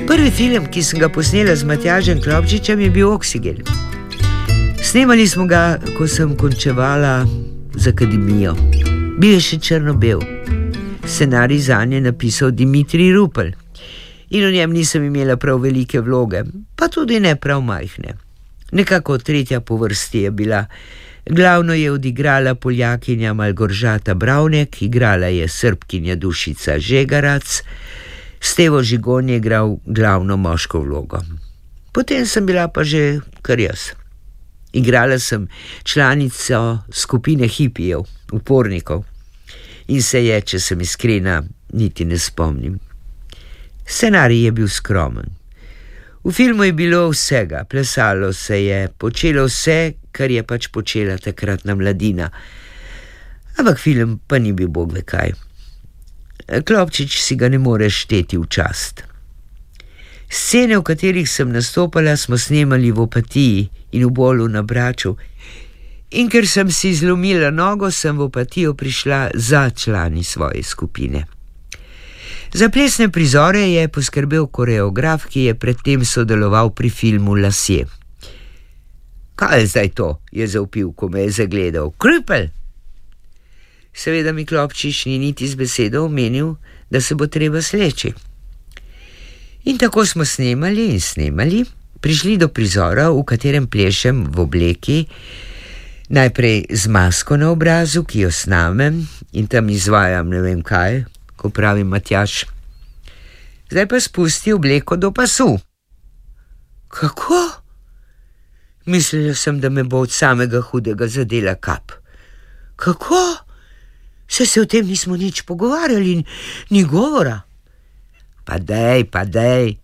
Prvi film, ki sem ga posnela z Matjažem Klopčičem, je bil Oksigen. Snemali smo ga, ko sem končevala z akademijo. Bil je še črno-bel. Scenarij zanje je napisal Dimitrij Rupel in v njem nisem imela prav velike vloge, pa tudi ne prav majhne. Nekako tretja po vrsti je bila. Glavno je odigrala Poljakinja Malgorzata Bravnek, igrala je Srbkinja Dušica Žegarac, Stevo Žigon je igral glavno moško vlogo. Potem sem bila pa že kar jaz. Igrala sem članico skupine hipijev, upornikov, in se je, če sem iskrena, niti ne spomnim. Scenarij je bil skromen. V filmu je bilo vsega, plesalo se je, počelo vse, kar je pač počela takratna mladina. Ampak film pa ni bil bog ve kaj. Klopčič si ga ne more šteti v čast. Scene, v katerih sem nastopala, smo snemali v Opatiji in v Bolu na Braču. In ker sem si zlomila nogo, sem v Opatijo prišla za člani svoje skupine. Za plesne prizore je poskrbel koreograf, ki je predtem sodeloval pri filmu Lasje. Kaj je zdaj to? Je zavpil, ko me je zagledal. Kripel! Seveda mi Klopčič ni niti z besedo omenil, da se bo treba sleči. In tako smo snemali in snemali, prišli do prizora, v katerem plešem v obleki, najprej z masko na obrazu, ki jo snamem in tam izvajam ne vem kaj, ko pravi Matjaž. Zdaj pa spusti obleko do pasu. Kako? Mislila sem, da me bo od samega hudega zadela kap. Kako? Saj se o tem nismo nič pogovarjali, ni govora. Pa dej.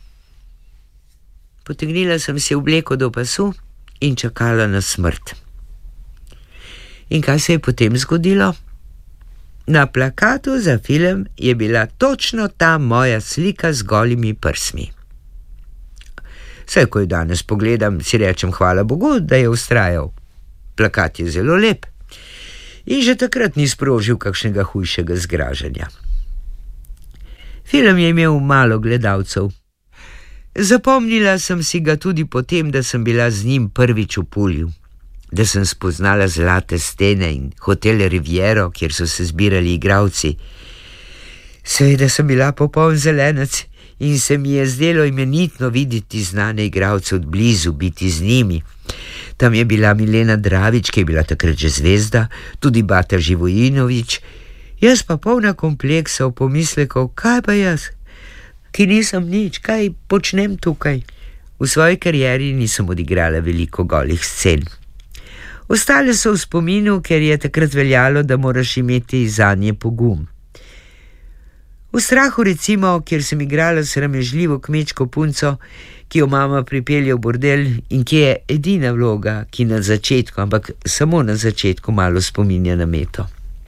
Potegnila sem si obleko do pasu in čakala na smrt. In kaj se je potem zgodilo? Na plakatu za film je bila točno ta moja slika z golimi prsmi. Saj, ko jo danes pogledam, si rečem hvala Bogu, da je vztrajal. Plakat je zelo lep in že takrat ni sprožil kakšnega hujšega zgražanja. Film je imel malo gledalcev. Zapomnila sem si ga tudi potem, da sem bila z njim prvič v Pulju, da sem spoznala Zlate stene in hotel Riviero, kjer so se zbirali igralci. Seveda sem bila popoln zelenec in se mi je zdelo imenitno videti znane igralce od blizu, biti z njimi. Tam je bila Milena Dravič, ki je bila takrat že zvezda, tudi Bata Živojinović, jaz pa polna kompleksov, pomislekov, kaj pa jaz, ki nisem nič, kaj počnem tukaj. V svoji karieri nisem odigrala veliko golih scen. Ostale so v spominu, ker je takrat veljalo, da moraš imeti zanje pogum. V Strahu recimo, kjer sem igrala sramežljivo kmečko punco, ki jo mama pripelje v bordel in ki je edina vloga, ki na začetku, ampak samo na začetku malo spominja na Meto.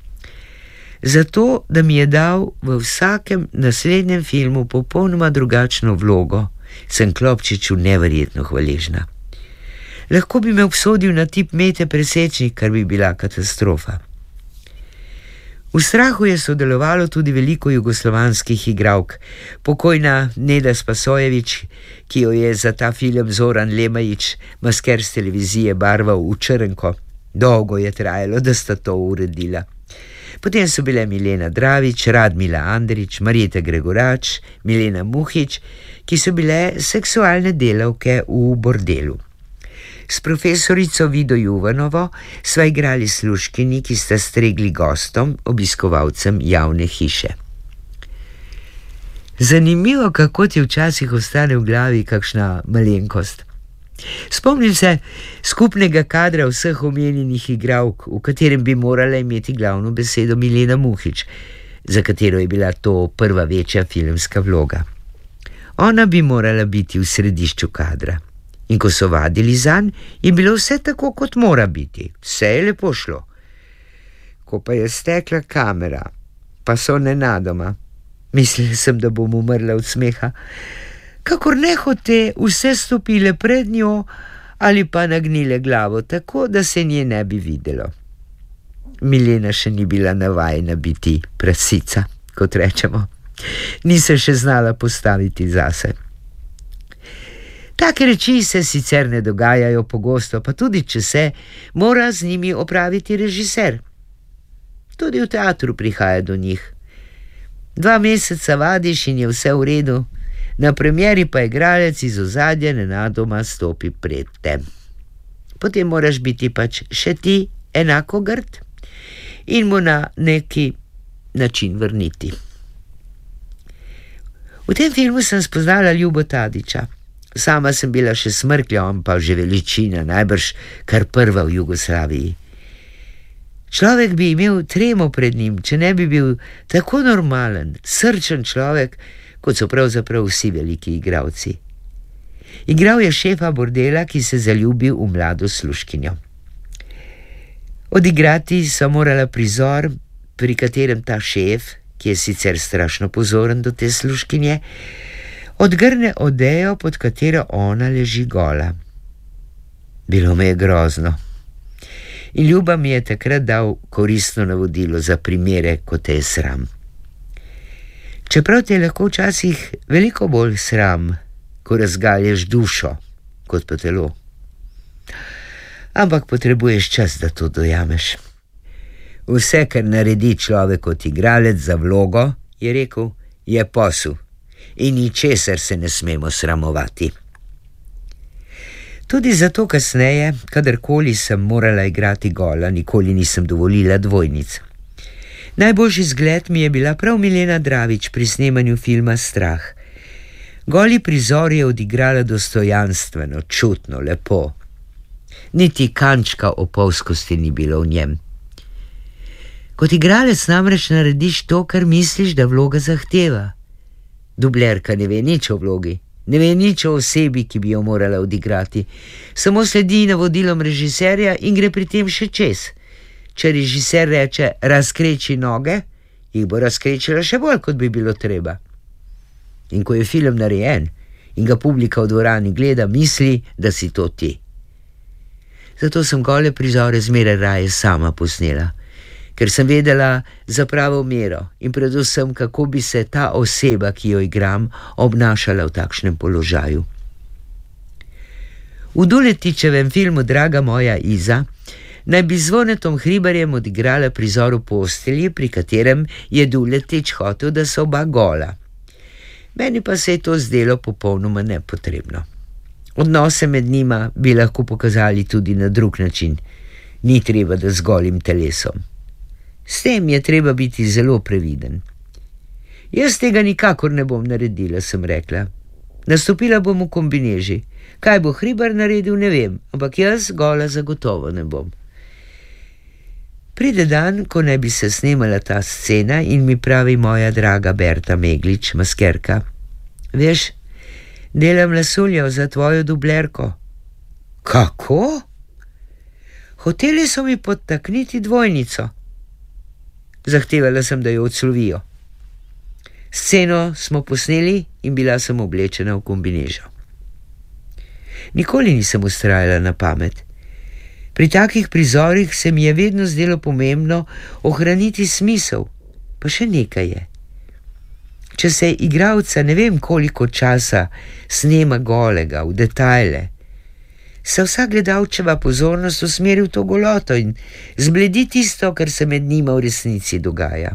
Zato, da mi je dal v vsakem naslednjem filmu popolnoma drugačno vlogo, sem Klopčiču neverjetno hvaležna. Lahko bi me obsodil na tip Mete Presečnik, kar bi bila katastrofa. V Strahu je sodelovalo tudi veliko jugoslovanskih igralk. Pokojna Neda Spasojević, ki jo je za ta film Zoran Lemajić, masker z televizije, barval v črnko. Dolgo je trajalo, da sta to uredila. Potem so bile Milena Dravič, Radmila Andrić, Marjeta Gregorač, Milena Muhić, ki so bile seksualne delavke v bordelu. S profesorico Vido Juvanovo sva igrali služkinji, ki sta stregli gostom, obiskovalcem javne hiše. Zanimivo, kako ti včasih ostane v glavi kakšna malenkost. Spomnim se skupnega kadra vseh omenjenih igralk, v katerem bi morala imeti glavno besedo Milena Muhić, za katero je bila to prva večja filmska vloga. Ona bi morala biti v središču kadra. In ko so vadili zanj, je bilo vse tako, kot mora biti. Vse je lepo šlo. Ko pa je stekla kamera, pa so nenadoma, mislila sem, da bom umrla od smeha, kakor nehote vse stopile pred njo ali pa nagnile glavo tako, da se nje ne bi videlo. Milena še ni bila navajena biti prasica, kot rečemo. Ni se še znala postaviti zase. Take reči se sicer ne dogajajo pogosto, pa tudi če se, mora z njimi opraviti režiser. Tudi v teatru prihaja do njih. 2 meseca vadiš in je vse v redu, na premieri pa igralec iz ozadja nenadoma stopi pred te. Potem moraš biti pač še ti enako grd in mu na neki način vrniti. V tem filmu sem spoznala Ljubo Tadića. Sama sem bila še smrklja, on pa že veličina, najbrž kar prva v Jugoslaviji. Človek bi imel tremo pred njim, če ne bi bil tako normalen, srčen človek, kot so pravzaprav vsi veliki igralci. Igral je šefa bordela, ki se zaljubi v mlado služkinjo. Odigrati so morala prizor, pri katerem ta šef, ki je sicer strašno pozoren do te služkinje, odgrne odejo, pod katero ona leži gola. Bilo me je grozno. In Ljuba mi je takrat dal koristno navodilo za primere, ko te je sram. Čeprav te je lahko včasih veliko bolj sram, ko razgalješ dušo, kot pa telo. Ampak potrebuješ čas, da to dojameš. Vse, kar naredi človek kot igralec za vlogo, je rekel, je posel in ničesar se ne smemo sramovati. Tudi zato kasneje, kadarkoli sem morala igrati gola, nikoli nisem dovolila dvojnic. Najboljši zgled mi je bila prav Milena Dravić pri snemanju filma Strah. Goli prizor je odigrala dostojanstveno, čutno, lepo. Niti kančka opolskosti ni bilo v njem. Kot igralec namreč narediš to, kar misliš, da vloga zahteva. Dublerka ne ve nič o vlogi, ne ve nič o osebi, ki bi jo morala odigrati. Samo sledi navodilom režiserja in gre pri tem še čez. Če režiser reče, razkreči noge, jih bo razkrečila še bolj, kot bi bilo treba. In ko je film narejen in ga publika v dvorani gleda, misli, da si to ti. Zato sem gole prizore zmeraj raje sama posnela, ker sem vedela za pravo mero in predvsem, kako bi se ta oseba, ki jo igram, obnašala v takšnem položaju. V Duletičevem filmu Draga moja Iza naj bi z Zvonetom Hribarjem odigrala prizor v postelji, pri katerem je Duletič hotel, da so oba gola. Meni pa se je to zdelo popolnoma nepotrebno. Odnose med njima bi lahko pokazali tudi na drug način. Ni treba, da z golim telesom. S tem je treba biti zelo previden. Jaz tega nikakor ne bom naredila, sem rekla. Nastopila bom v kombineži. Kaj bo Hribar naredil, ne vem, ampak jaz gola zagotovo ne bom. Pride dan, ko naj bi se snemala ta scena in mi pravi moja draga Berta Meglič, maskerka. Veš, delam lasuljev za tvojo dublerko. Kako? Hoteli so mi podtakniti dvojnico. Zahtevala sem, da jo odslovijo. Sceno smo posneli in bila sem oblečena v kombinežo. Nikoli nisem vztrajala na pamet. Pri takih prizorih se mi je vedno zdelo pomembno ohraniti smisel, pa še nekaj je. Če se igralca ne vem koliko časa snema golega v detajle, se vsa gledalčeva pozornost usmeri v to goloto in zbledi tisto, kar se med njima v resnici dogaja.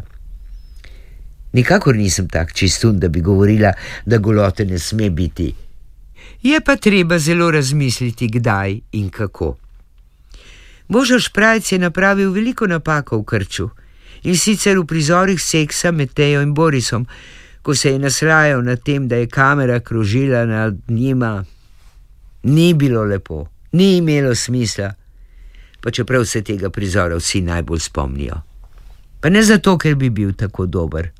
Nikakor nisem tak čistun, da bi govorila, da golote ne sme biti. Je pa treba zelo razmisliti, kdaj in kako. Božo Šprajc je napravil veliko napako v Krču, in sicer v prizorih seksa med Tejo in Borisom, ko se je naslajal nad tem, da je kamera krožila nad njima. Ni bilo lepo, ni imelo smisla, pa čeprav se tega prizora vsi najbolj spomnijo. Pa ne zato, ker bi bil tako dober.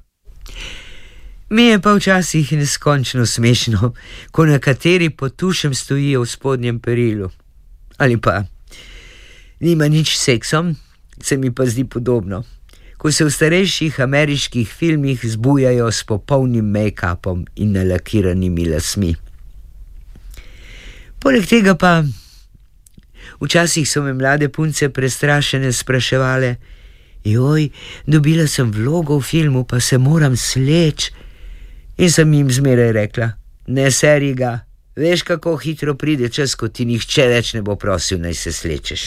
Mi je pa včasih neskončno smešno, ko nekateri pod tušem stojijo v spodnjem perilu. Ali pa nima nič s seksom, se mi pa zdi podobno, ko se v starejših ameriških filmih zbujajo s popolnim make-upom in nalakiranimi lasmi. Poleg tega pa včasih so me mlade punce prestrašene spraševale, joj, dobila sem vlogo v filmu, pa se moram sleč. In sem jim zmeraj rekla, ne seri ga, Veš, kako hitro pride čas, ko ti nihče več ne bo prosil, naj se slečeš.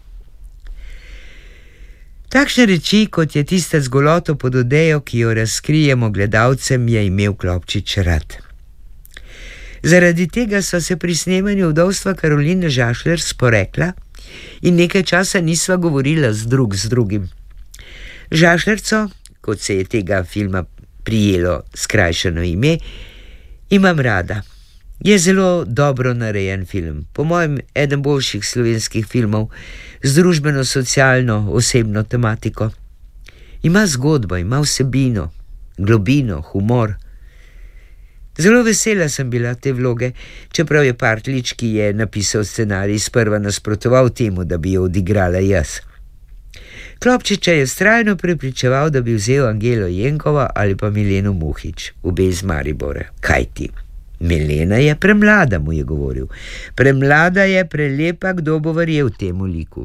Takšne reči, kot je tista z goloto pod odejo, ki jo razkrijemo gledalcem, je imel Klopčič rad. Zaradi tega sva se pri snemanju Vdovstva Karoline Žašler sporekla in nekaj časa nisva govorila drug z drugim. Žašlerco, kot se je tega filma prijelo skrajšano ime, imam rada. Je zelo dobro narejen film, po mojem eden boljših slovenskih filmov z družbeno-socialno osebno tematiko. Ima zgodbo, ima vsebino, globino, humor. Zelo vesela sem bila te vloge, čeprav je Partlič, ki je napisal scenarij, sprva nasprotoval temu, da bi jo odigrala jaz. Klopčiča je vztrajno prepričeval, da bi vzel Angelo Jenkova ali pa Mileno Muhič, obe iz Maribora. Kaj ti? Milena je premlada, mu je govoril. Premlada je, prelepa, kdo bo verjel temu liku.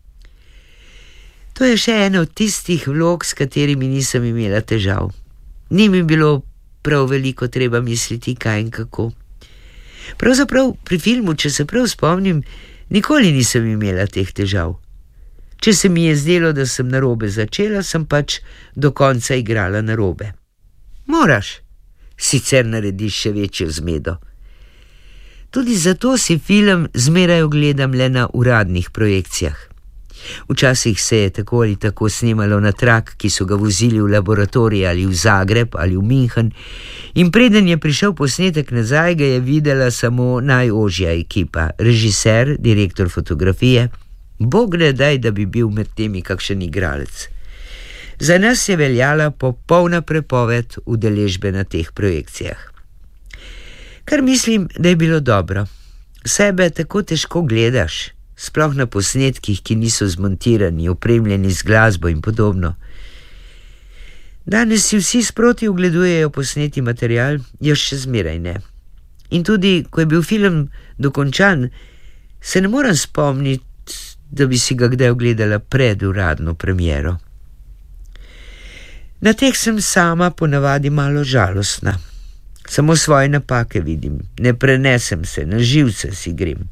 To je še ena od tistih vlog, s katerimi nisem imela težav. Ni mi bilo prav veliko treba misliti, kaj in kako. Pravzaprav pri filmu, če se prav spomnim, nikoli nisem imela teh težav. Če se mi je zdelo, da sem narobe začela, sem pač do konca igrala narobe. Moraš, sicer narediš še večjo zmedo. Tudi zato si film zmeraj ogledam le na uradnih projekcijah. Včasih se je tako ali tako snemalo na trak, ki so ga vozili v laboratorij ali v Zagreb ali v München, in preden je prišel posnetek nazaj, ga je videla samo najožja ekipa, režiser, direktor fotografije. Bog ne daj, da bi bil med temi kakšen igralec. Za nas je veljala popolna prepoved udeležbe na teh projekcijah. Kar mislim, da je bilo dobro. Sebe tako težko gledaš, sploh na posnetkih, ki niso zmontirani, opremljeni z glasbo in podobno. Danes si vsi sproti ogledujejo posneti material, jaz še zmeraj ne. In tudi, ko je bil film dokončan, se ne moram spomniti, da bi si ga kdaj ogledala pred uradno premiero. Na teh sem sama ponavadi malo žalostna. Samo svoje napake vidim, ne prenesem se, na živce si grem.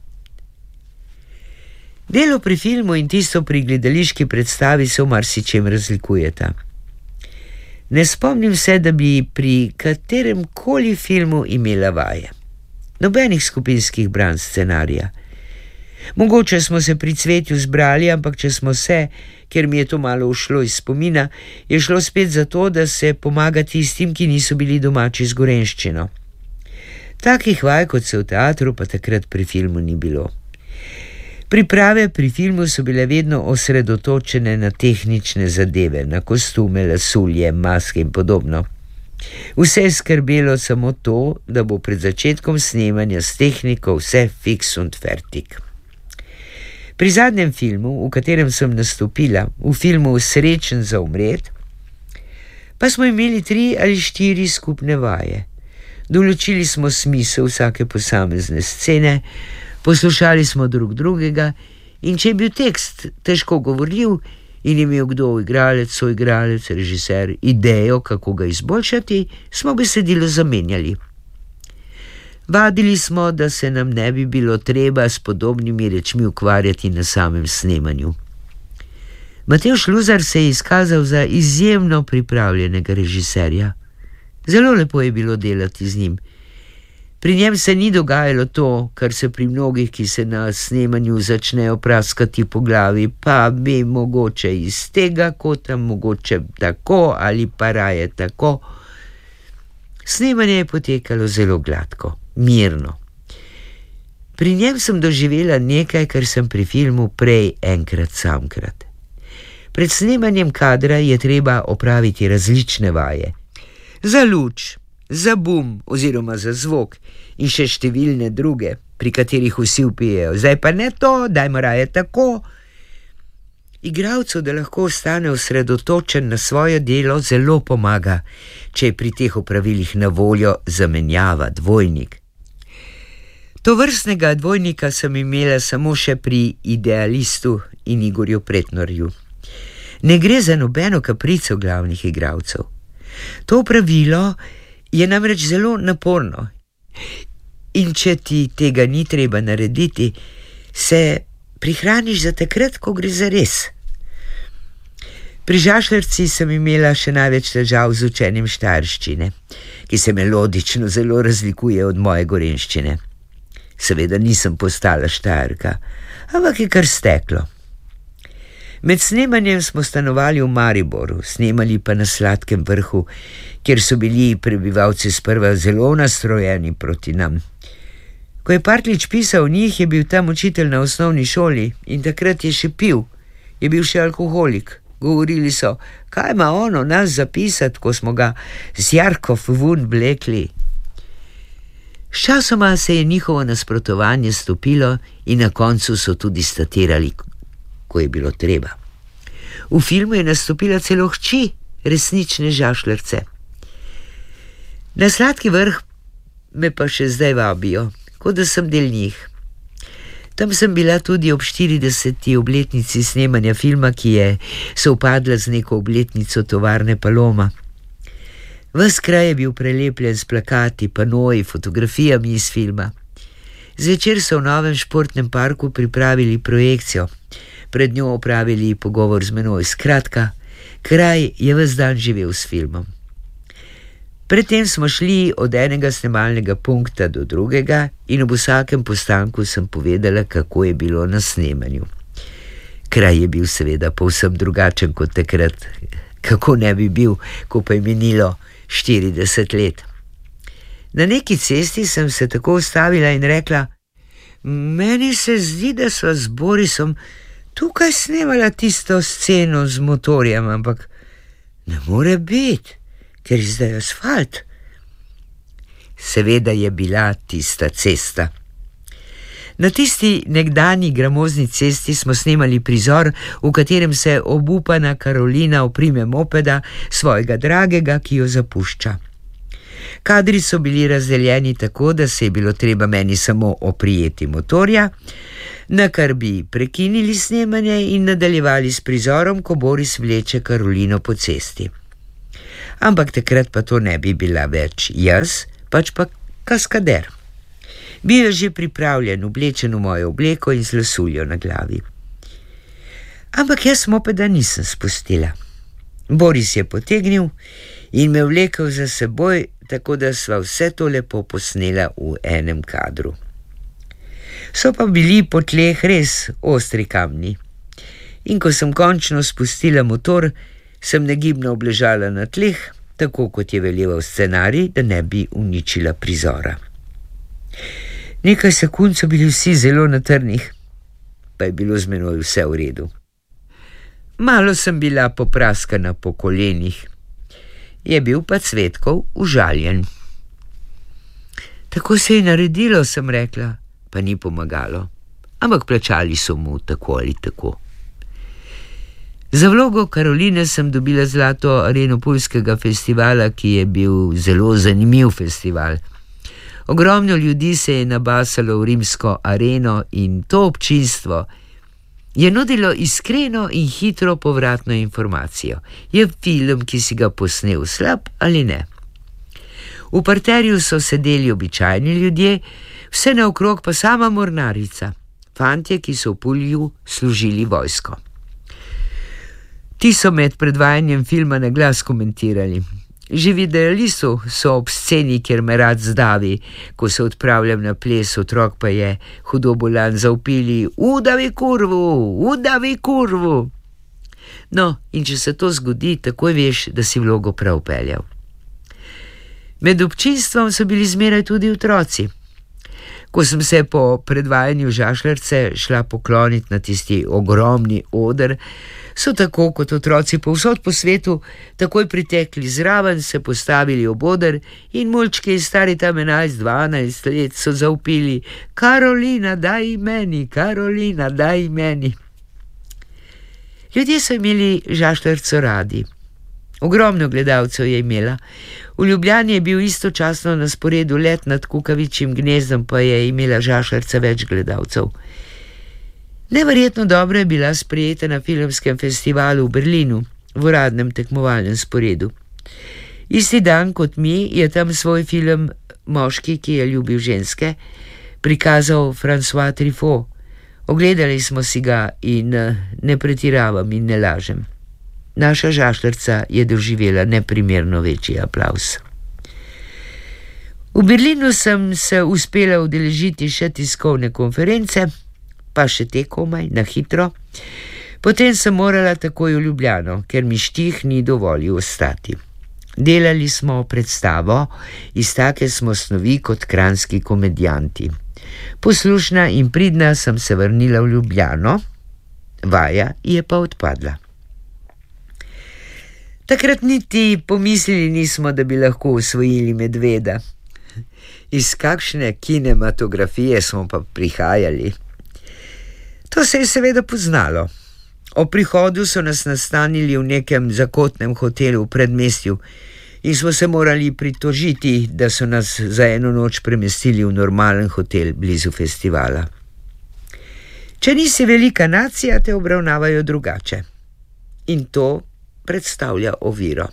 Delo pri filmu in tisto pri gledališki predstavi se v marsičem razlikujeta. Ne spomnim se, da bi pri katerem koli filmu imela vaje. Nobenih skupinskih branj scenarija. Mogoče smo se pri Cvetju zbrali, ampak če smo se, ker mi je to malo ušlo iz spomina, je šlo spet za to, da se pomaga tistim, ki niso bili domači z gorenjščino. Takih vaj, kot se v teatru, pa takrat pri filmu ni bilo. Priprave pri filmu so bile vedno osredotočene na tehnične zadeve, na kostume, lasulje, maske in podobno. Vse je skrbelo samo to, da bo pred začetkom snemanja s tehniko vse fix und fertig. Pri zadnjem filmu, v katerem sem nastopila, v filmu Srečen za umret, pa smo imeli 3 ali 4 skupne vaje. Določili smo smisel vsake posamezne scene, poslušali smo drug drugega in če je bil tekst težko govorljiv in je imel kdo igralec, soigralec, režiser idejo, kako ga izboljšati, smo besedilo zamenjali. Vadili smo, da se nam ne bi bilo treba s podobnimi rečmi ukvarjati na samem snemanju. Matevž Luzar se je izkazal za izjemno pripravljenega režiserja. Zelo lepo je bilo delati z njim. Pri njem se ni dogajalo to, kar se pri mnogih, ki se na snemanju začnejo praskati po glavi, pa bi mogoče iz tega kota, mogoče tako ali pa raje tako. Snemanje je potekalo zelo gladko, mirno. Pri njem sem doživela nekaj, kar sem pri filmu prej enkrat samkrat. Pred snemanjem kadra je treba opraviti različne vaje. Za luč, za bum oziroma za zvok in še številne druge, pri katerih vsi vpijejo. Zdaj pa ne to, dajmo raje tako. Igralcu, da lahko ostane osredotočen na svoje delo, zelo pomaga, če je pri teh opravilih na voljo zamenjava, dvojnik. Tovrstnega dvojnika sem imela samo še pri Idealistu in Igorju Pretnorju. Ne gre za nobeno kaprico glavnih igralcev. To pravilo je namreč zelo naporno In če ti tega ni treba narediti, se prihraniš za takrat, ko gre za res. Pri žašljarci sem imela še največ težav z učenjem štajerščine, ki se melodično zelo razlikuje od moje gorenjščine. Seveda nisem postala Štajerka, ampak je kar steklo. Med snemanjem smo stanovali v Mariboru, snemali pa na Sladkem Vrhu, kjer so bili prebivalci sprva zelo nastrojeni proti nam. Ko je Partljič pisal o njih, je bil tam učitelj na osnovni šoli in takrat je še pil, je bil še alkoholik. Govorili so, kaj ima ono nas zapisati, ko smo ga z Jarkov vun vlekli. Sčasoma se je njihovo nasprotovanje stopilo in na koncu so tudi statirali, ko je bilo treba. V filmu je nastopila celo hči resnične žašljarce. Na Sladki Vrh me pa še zdaj vabijo, kot da sem del njih. Tam sem bila tudi ob 40. obletnici snemanja filma, ki je sovpadla z neko obletnico tovarne Paloma. Ves kraj je bil prelepljen s plakati, panoji, fotografijami iz filma. Zvečer so v Novem športnem parku pripravili projekcijo, pred njo opravili pogovor z menoj. Skratka, kraj je ves dan živel s filmom. Predtem smo šli od enega snemalnega punkta do drugega in ob vsakem postanku sem povedala, kako je bilo na snemanju. Kraj je bil seveda povsem drugačen kot takrat, kako ne bi bil, ko pa je minilo 40 let. Na neki cesti sem se tako ustavila in rekla, meni se zdi, da sva z Borisom tukaj snemala tisto sceno z motorjem, ampak ne more biti, ker je zdaj asfalt. Seveda je bila tista cesta. Na tisti nekdanji gramozni cesti smo snemali prizor, v katerem se obupana Karolina oprime mopeda svojega dragega, ki jo zapušča. Kadri so bili razdeljeni tako, da se je bilo treba meni samo oprijeti motorja, na kar bi prekinili snemanje in nadaljevali s prizorom, ko Boris vleče Karolino po cesti. Ampak takrat pa to ne bi bila več jaz, pač pa kaskader. Bil je že pripravljen, oblečen v mojo obleko in z lasuljo na glavi. Ampak jaz mopeda nisem spustila. Boris je potegnil in me vlekel za seboj, tako da sva vse to lepo posnela v enem kadru. So pa bili po tleh res ostri kamni. In ko sem končno spustila motor, sem negibno obležala na tleh, tako kot je veljeval scenarij, da ne bi uničila prizora. Nekaj sekund so bili vsi zelo na trnih, pa je bilo z menoj vse v redu. Malo sem bila popraskana po kolenih. Je bil pa Cvetkov užaljen. Tako se je naredilo, sem rekla, pa ni pomagalo, ampak plačali so mu tako ali tako. Za vlogo Karoline sem dobila zlato areno Puljskega festivala, ki je bil zelo zanimiv festival. Ogromno ljudi se je nabasalo v rimsko areno in to občinstvo je nudilo iskreno in hitro povratno informacijo. Je film, ki si ga posnel, slab ali ne? V parterju so sedeli običajni ljudje, vse naokrog pa sama mornarica, fantje, ki so v Pulju služili vojsko. Ti so med predvajanjem filma na glas komentirali. Že videli so ob sceni, kjer me rad zdavi, ko se odpravljam na ples, otrok pa je hudo bolan zavpili, udavi kurvu. No, in če se to zgodi, takoj veš, da si vlogo prav peljal. Med občinstvom so bili zmeraj tudi otroci. Ko sem se po predvajanju Žašljarce šla pokloniti na tisti ogromni oder, so tako kot otroci povsod po svetu takoj pritekli zraven, se postavili ob oder in mulčki stari tam 11-12 let so zavpili, Karolina, daj meni, Karolina, daj meni. Ljudje so imeli Žašljarco radi. Ogromno gledalcev je imela. V Ljubljani je bil istočasno na sporedu Let nad kukavičjim gnezdom, pa je imela Žašljarca več gledalcev. Neverjetno dobro je bila sprejeta na filmskem festivalu v Berlinu, v uradnem tekmovalnem sporedu. Isti dan kot mi je tam svoj film moški, ki je ljubil ženske, prikazal François Truffaut. Ogledali smo si ga in ne pretiravam in ne lažem. Naša žašljarca je doživela neprimerno večji aplavz. V Berlinu sem se uspela udeležiti še tiskovne konference, pa še te komaj, na hitro. Potem sem morala takoj v Ljubljano, ker mi štih ni dovolil ostati. Delali smo predstavo, iz take smo snovi kot kranjski komedijanti. Poslušna in pridna sem se vrnila v Ljubljano, vaja je pa odpadla. Takrat niti pomislili nismo, da bi lahko osvojili medveda. Iz kakšne kinematografije smo pa prihajali. To se je seveda poznalo. O prihodu so nas nastanili v nekem zakotnem hotelu v predmestju in smo se morali pritožiti, da so nas za eno noč premestili v normalen hotel blizu festivala. Če nisi velika nacija, te obravnavajo drugače. In to predstavlja oviro.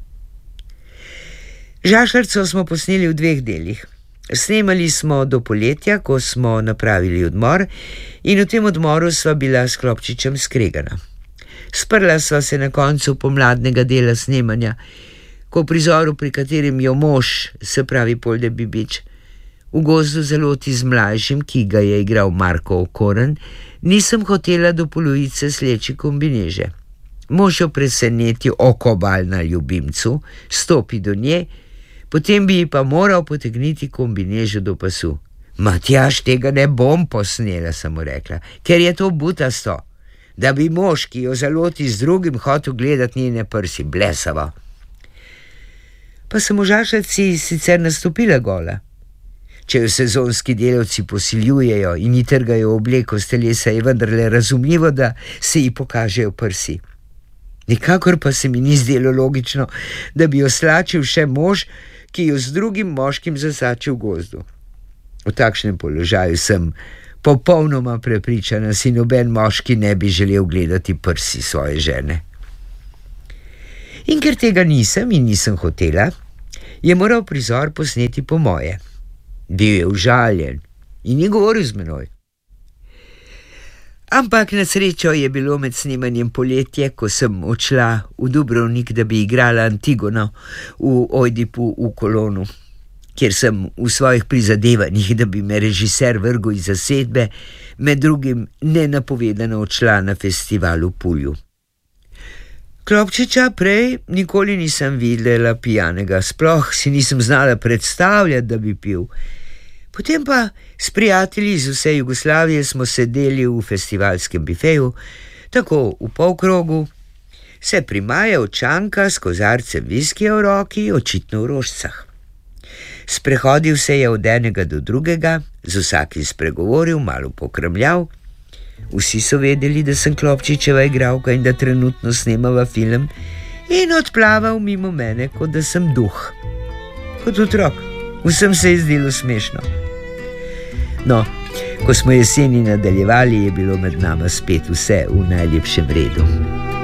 Žašljarco smo posneli v 2 delih. Snemali smo do poletja, ko smo napravili odmor, in v tem odmoru sva bila s klopčičem skregana. Sprla sva se na koncu pomladnega dela snemanja, ko v prizoru, pri katerem jo mož, se pravi Polde Bibič, v gozdu zaloti z mlajšim, ki ga je igral Marko Okoren, nisem hotela do polovice sleči kombineže. Mož jo preseneti okobal na ljubimcu, stopi do nje, potem bi ji pa moral potegniti kombinežo do pasu. Matjaž, tega ne bom posnela, sem mu rekla, ker je to butasto, da bi mož, ki jo zaloti z drugim, hotel gledati njene prsi, blesavo. Pa sem v žašljarci sicer nastopila gola. Če jo sezonski delavci posiljujejo in ji trgajo obleko s telesa, je vendarle razumljivo, da se ji pokažejo prsi. Nikakor pa se mi ni zdelo logično, da bi jo slačil še mož, ki jo z drugim moškim zasači v gozdu. V takšnem položaju sem popolnoma prepričana, si noben moški ne bi želel gledati prsi svoje žene. In ker tega nisem in nisem hotela, je moral prizor posneti po moje. Bil je užaljen in ni govoril z menoj. Ampak na srečo je bilo med snemanjem poletje, ko sem odšla v Dubrovnik, da bi igrala Antigono v Ojdipu v Kolonu, kjer sem v svojih prizadevanjih, da bi me režiser vrgel iz zasedbe, med drugim nenapovedano odšla na festival v Pulju. Klopčiča prej nikoli nisem videla pijanega, sploh si nisem znala predstavljati, da bi pil. Potem pa s prijatelji iz vse Jugoslavije smo sedeli v festivalskem bifeju, tako v polkrogu, se primaja očanka s kozarcem viskija v roki, očitno v rožcah. Sprehodil se je od enega do drugega, z vsakim spregovoril, malo pokramljal. Vsi so vedeli, da sem Klopčičeva igralka in da trenutno snemava film, in odplaval mimo mene, kot da sem duh. Kot otrok. Vsem se je zdelo smešno. No, ko smo jeseni nadaljevali, je bilo med nama spet vse v najlepšem redu.